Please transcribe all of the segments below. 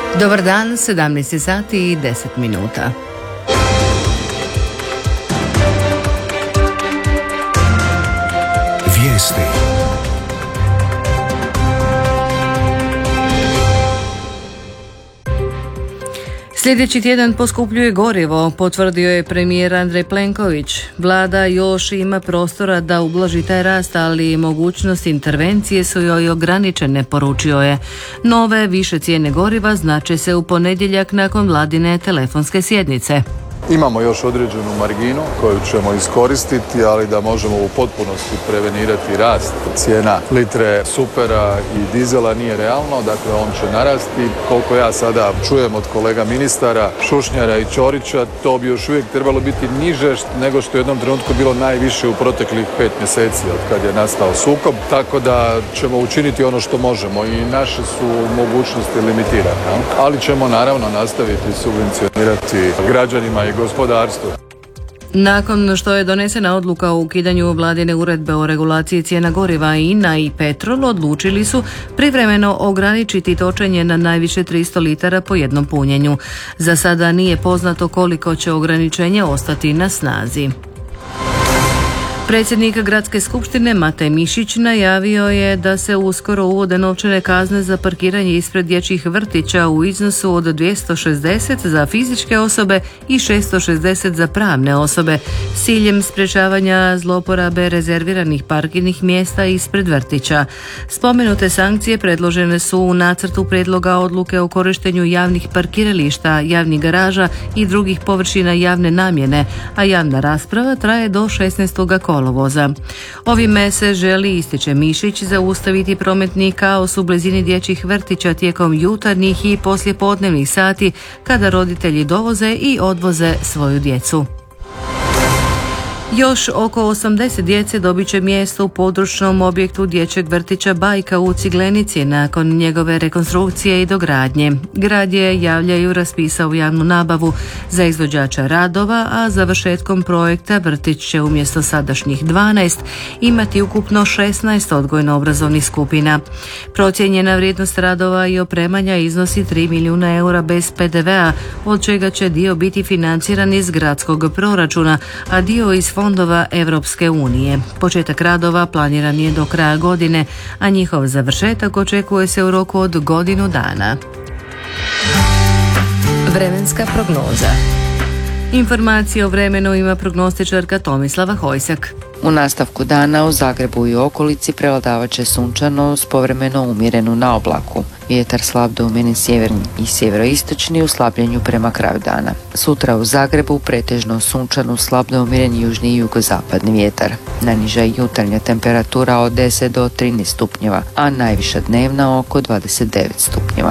Dobar dan, 17 sati i 10 minuta. Vijesti. Sljedeći tjedan poskupljuje gorivo, potvrdio je premijer Andrej Plenković. Vlada još ima prostora da ublaži taj rast, ali mogućnost intervencije su joj ograničene, poručio je. Nove, više cijene goriva znače se u ponedjeljak nakon vladine telefonske sjednice. Imamo još određenu marginu koju ćemo iskoristiti, ali da možemo u potpunosti prevenirati rast cijena litre supera i dizela nije realno, dakle on će narasti. Koliko ja sada čujem od kolega ministara Šušnjara i Ćorića, to bi još uvijek trebalo biti niže nego što je u jednom trenutku bilo najviše u proteklih 5 mjeseci od kad je nastao sukob, tako da ćemo učiniti ono što možemo i naše su mogućnosti limitirane, ali ćemo naravno nastaviti subvencionirati građanima i gospodarstvu. Nakon što je donesena odluka o ukidanju vladine uredbe o regulaciji cijena goriva, INA i Petrol odlučili su privremeno ograničiti točenje na najviše 300 litara po jednom punjenju. Za sada nije poznato koliko će ograničenje ostati na snazi. Predsjednik Gradske skupštine Matej Mišić najavio je da se uskoro uvode novčane kazne za parkiranje ispred dječjih vrtića u iznosu od 260 za fizičke osobe i 660 za pravne osobe s ciljem sprječavanja zloporabe rezerviranih parkirnih mjesta ispred vrtića. Spomenute sankcije predložene su u nacrtu prijedloga odluke o korištenju javnih parkirališta, javnih garaža i drugih površina javne namjene, a javna rasprava traje do 16. kolovoza. Ovime se želi, ističe Mišić, zaustaviti prometni kaos u blizini dječjih vrtića tijekom jutarnjih i poslijepodnevnih sati kada roditelji dovoze i odvoze svoju djecu. Još oko 80 djece dobit će mjesto u područnom objektu dječjeg vrtića Bajka u Ciglenici nakon njegove rekonstrukcije i dogradnje. Grad je, javljaju, raspisao javnu nabavu za izvođača radova, a završetkom projekta vrtić će umjesto sadašnjih 12 imati ukupno 16 odgojno-obrazovnih skupina. Procijenjena vrijednost radova i opremanja iznosi 3 milijuna eura bez PDV-a, od čega će dio biti financiran iz gradskog proračuna, a dio iz fondova Europske unije. Početak radova planiran je do kraja godine, a njihov završetak očekuje se u roku od godinu dana. Vremenska prognoza. Informacije o vremenu ima prognostičarka Tomislava Hojsak. U nastavku dana u Zagrebu i okolici prevladavat će sunčano s povremeno umjerenu na oblaku. Vjetar slab do umjeren sjeverni i sjeveroistočni u slabljenju prema kraju dana. Sutra u Zagrebu pretežno sunčano slab do umjeren južni i jugozapadni vjetar. Najniža jutarnja temperatura od 10 do 13 stupnjeva, a najviša dnevna oko 29 stupnjeva.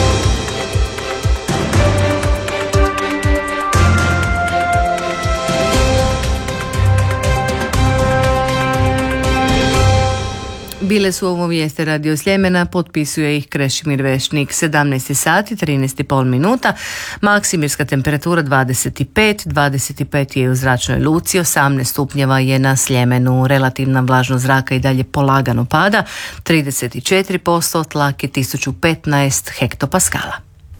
Bile su ovo vijeste Radio Sljemena, potpisuje ih Krešimir Vešnik. 17 sati, 13,5 minuta, maksimirska temperatura 25 je u zračnoj luci, 18 stupnjeva je na Sljemenu, relativna vlažnost zraka i dalje polagano pada, 34%, tlak je 1015 hektopaskala.